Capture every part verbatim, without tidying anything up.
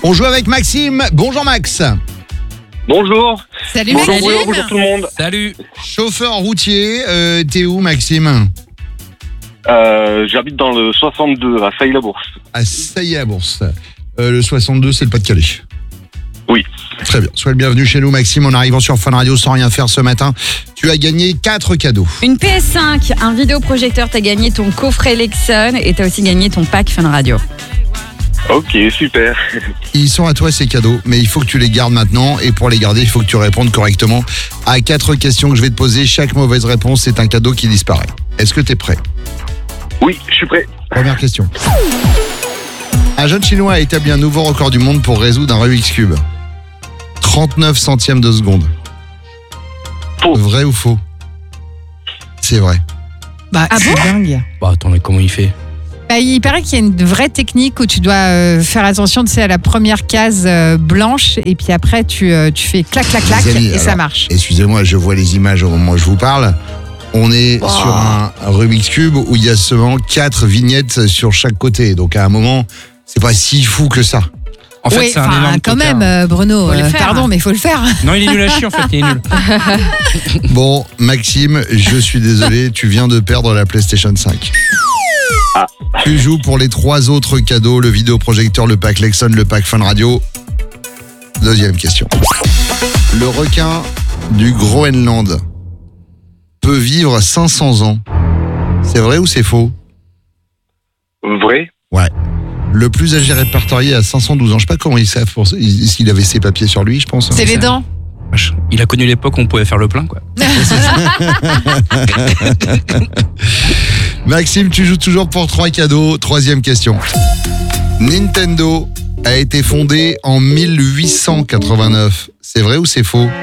On joue avec Maxime. Bonjour Max. Bonjour. Salut Bonjour, Maxime. bonjour, bonjour tout le monde. Salut. Chauffeur routier, euh, t'es où Maxime? Euh, j'habite dans le soixante-deux, à Sailly-la-Bourse. À Sailly-la-Bourse. Euh, le soixante-deux, c'est le Pas-de-Calais. Oui. Très bien. Sois le bienvenu chez nous, Maxime. En arrivant sur Fun Radio sans rien faire ce matin, tu as gagné quatre cadeaux. Une P S cinq, un vidéoprojecteur, t'as gagné ton coffret Lexon et t'as aussi gagné ton pack Fun Radio. Ok, super. Ils sont à toi ces cadeaux, mais il faut que tu les gardes maintenant. Et pour les garder, il faut que tu répondes correctement à quatre questions que je vais te poser. Chaque mauvaise réponse, c'est un cadeau qui disparaît. Est-ce que tu es prêt? Oui, je suis prêt. Première question. Un jeune Chinois a établi un nouveau record du monde pour résoudre un Rubik's Cube. trente-neuf centièmes de seconde. Faux. Vrai ou faux? C'est vrai. Bah, Ah c'est bon dingue. Bah attends, mais comment il fait? Bah, il paraît qu'il y a une vraie technique où tu dois euh, faire attention, tu sais, à la première case euh, blanche et puis après tu, euh, tu fais clac clac clac Les amis, et ça alors, marche. Excusez-moi, je vois les images au moment où je vous parle. On est Wow. sur un Rubik's Cube où il y a seulement quatre vignettes sur chaque côté. Donc à un moment, c'est pas si fou que ça. En fait, oui, c'est un enfin, énorme quand tocard. même, euh, Bruno. Faut le euh, faire. pardon, mais il faut le faire. Non, il est nul à chier en fait, il est nul. Bon, Maxime, je suis désolé, tu viens de perdre la PlayStation cinq. Ah. Tu joues pour les trois autres cadeaux, le vidéoprojecteur, le pack Lexon, le pack Fun Radio. Deuxième question. Le requin du Groenland peut vivre cinq cents ans. C'est vrai ou c'est faux? Vrai? Ouais. Le plus âgé répertorié à cinq cent douze ans. Je sais pas comment ils savent. Pour... Est-ce qu'il avait ses papiers sur lui, je pense? C'est les dents. Vache. Il a connu l'époque où on pouvait faire le plein, quoi. Maxime, tu joues toujours pour trois cadeaux. Troisième question. Nintendo a été fondé en mille huit cent quatre-vingt-neuf. C'est vrai ou c'est faux?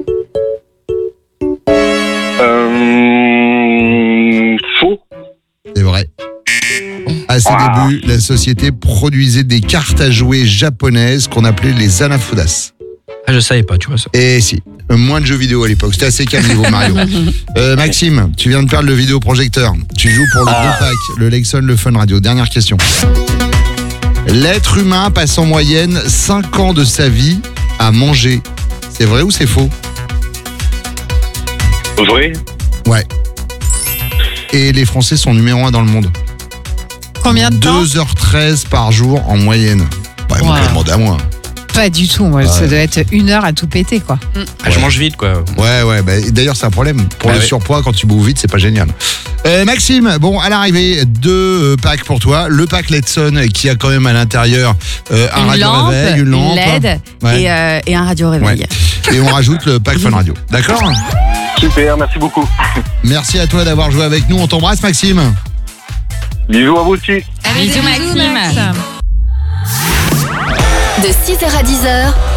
Euh... Faux? C'est vrai. À ses Ah. débuts, la société produisait des cartes à jouer japonaises qu'on appelait les Anafudas. Ah, je savais pas, tu vois ça. Et si, moins de jeux vidéo à l'époque. C'était assez calme niveau Mario. Euh, Maxime, tu viens de perdre le vidéoprojecteur. Tu joues pour le Ah. deux pack, le Lexon, le Fun Radio. Dernière question. L'être humain passe en moyenne cinq ans de sa vie à manger. C'est vrai ou c'est faux? Vrai? Ouais. Et les Français sont numéro un dans le monde. Combien de temps? deux heures treize par jour en moyenne. Bah, ils m'ont Wow. pas demandé à moi. Pas du tout. Moi, ça Ouais. doit être une heure à tout péter, quoi. Ah, je mange vite, quoi. Ouais, ouais. Bah, d'ailleurs, c'est un problème. Pour Ah le ouais. surpoids, quand tu bouffes vite, c'est pas génial. Euh, Maxime, bon, à l'arrivée, deux euh, packs pour toi. Le pack Letson qui a quand même à l'intérieur euh, un Une radio lampe, réveil, une lampe. L E D Ouais. et, euh, et un radio réveil. Ouais. Et on rajoute le pack Fun Radio. D'accord? Super, merci beaucoup. Merci à toi d'avoir joué avec nous. On t'embrasse, Maxime. Bisous à vous aussi. Bisous, Maxime. Max. De six heures à dix heures,